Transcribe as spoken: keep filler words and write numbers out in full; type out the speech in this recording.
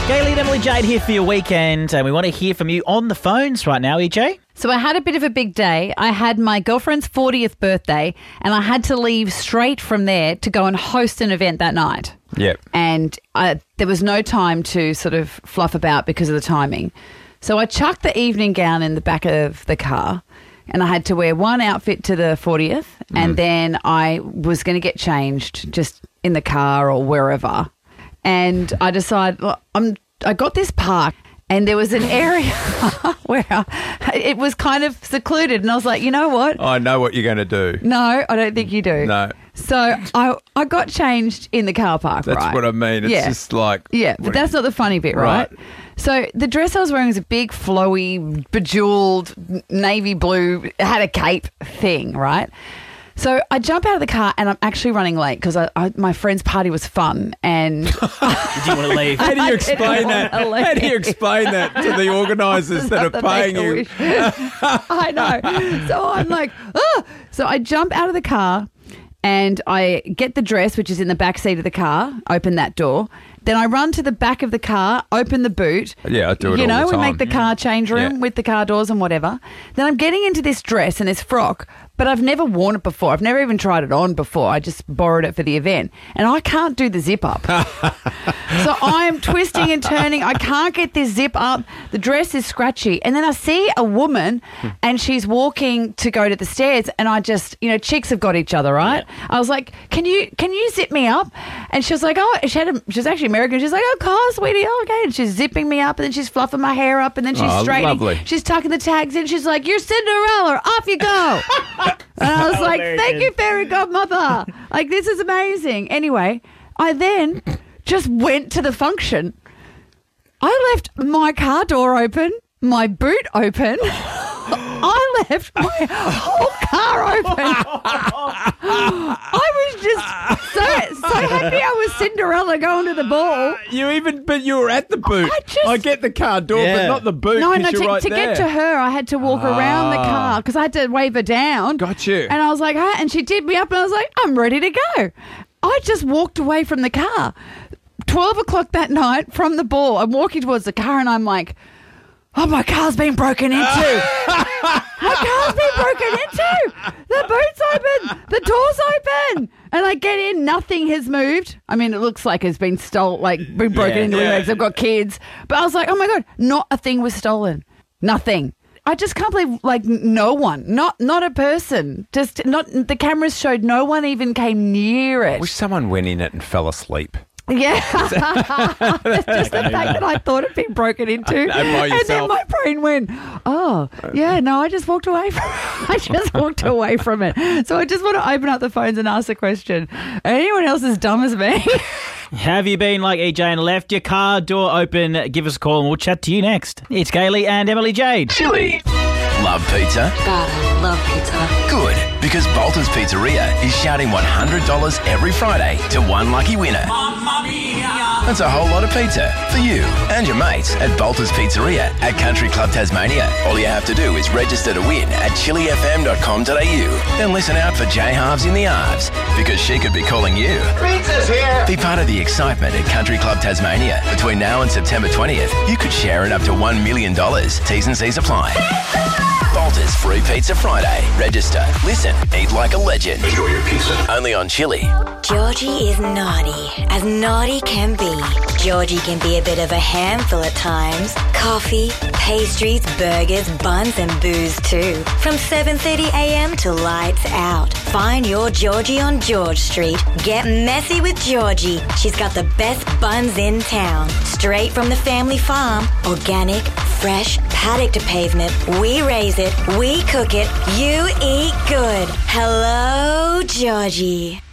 Gayley and Emily Jade here for your weekend, and we want to hear from you on the phones right now, E J. So I had a bit of a big day. I had my girlfriend's fortieth birthday, and I had to leave straight from there to go and host an event that night. Yep. And I, there was no time to sort of fluff about because of the timing. So I chucked the evening gown in the back of the car, and I had to wear one outfit to the fortieth, mm. and then I was going to get changed just in the car or wherever. And I decided, well, I'm, I got this park, and there was an area where I, it was kind of secluded. And I was like, you know what? I know what you're going to do. No, I don't think you do. No. So I I got changed in the car park, That's right? what I mean. It's yeah. just like... Yeah, but that's not the funny bit, right? Right. So the dress I was wearing was a big, flowy, bejeweled, navy blue, it had a cape thing, right? So I jump out of the car and I'm actually running late because I, I, my friend's party was fun and... Did you want to leave? How do you I explain that? didn't wanna How do you leave. explain that to the organisers that are The paying you? Make-A-Wish. I know. So I'm like, oh. So I jump out of the car and I get the dress, which is in the back seat of the car, open that door. Then I run to the back of the car, open the boot. Yeah, I do it You all know, the we time. make the car change room Yeah. with the car doors and whatever. Then I'm getting into this dress and this frock, but I've never worn it before. I've never even tried it on before. I just borrowed it for the event. And I can't do the zip up. So I'm twisting and turning. I can't get this zip up. The dress is scratchy. And then I see a woman and she's walking to go to the stairs and I just, you know, chicks have got each other, right? Yeah. I was like, can you can you zip me up? And she was like, oh, she had a, she's actually American. She's like, oh, car, sweetie, oh, okay. And she's zipping me up and then she's fluffing my hair up and then she's Oh, straightening. lovely. She's tucking the tags in. She's like, you're Cinderella. Off you go. And I was like, American. thank you, fairy godmother. Like, this is amazing. Anyway, I then just went to the function. I left my car door open, my boot open. I left my whole car open. I was just so so happy I was Cinderella going to the ball. You even, but you were at the boot. I just- get the car door, Yeah. but not the boot. No, 'cause no, you're to, right to get there. to her, I had to walk around the Ah. car because I had to wave her down. Got you. And I was like, huh? And she did me up and I was like, I'm ready to go. I just walked away from the car. twelve o'clock that night from the ball, I'm walking towards the car and I'm like, oh, my car's been broken into. My car's been broken into. The boot's open. The door's open. And I get in. Nothing has moved. I mean, it looks like it's been stolen, like been broken Yeah, into yeah. because I've got kids. But I was like, oh, my God, not a thing was stolen. Nothing. I just can't believe, like, no one, not not a person, just not, the cameras showed no one even came near it. Wish someone went in it and fell asleep. Yeah. It's just the fact that I thought it'd been broken into. And by And then yourself. my brain went, oh, yeah, no, I just walked away from it. I just walked away from it. So I just want to open up the phones and ask the question. Anyone else as dumb as me? Have you been like E J and left your car door open? Give us a call and we'll chat to you next. It's Gayley and Emily Jade. Chili. Love pizza? God, I love pizza. Good, because Bolter's Pizzeria is shouting one hundred dollars every Friday to one lucky winner. That's a whole lot of pizza for you and your mates at Bolter's Pizzeria at Country Club Tasmania. All you have to do is register to win at chili f m dot com dot a u. Then listen out for J Halves in the Arves, because she could be calling you. Pizza's here! Be part of the excitement at Country Club Tasmania. Between now and September twentieth, you could share in up to one million dollars. T's and C's apply. Bolter's Free Pizza Friday. Register, listen, eat like a legend. Enjoy your pizza. Only on Chili. Georgie is naughty, as naughty can be. Georgie can be a bit of a handful at times. Coffee, pastries, burgers, buns and booze too. From seven thirty a m to lights out. Find your Georgie on George Street. Get messy with Georgie. She's got the best buns in town. Straight from the family farm. Organic, fresh, paddock to pavement. We raise it, we cook it, you eat good. Hello, Georgie.